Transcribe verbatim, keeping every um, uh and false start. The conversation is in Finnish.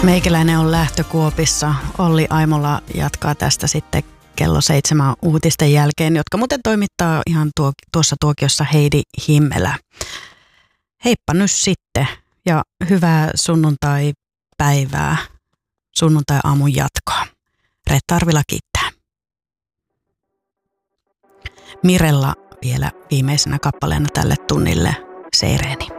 Meikäläinen on lähtökuopissa. Olli Aimola jatkaa tästä sitten kello seitsemän uutisten jälkeen, jotka muuten toimittaa ihan tuo, tuossa tuokiossa Heidi Himmelä. Heippa nyt sitten ja hyvää sunnuntai-päivää, sunnuntai-aamun jatkoa. Reetta Arvila kiittää. Mirella vielä viimeisenä kappaleena tälle tunnille Seireeni.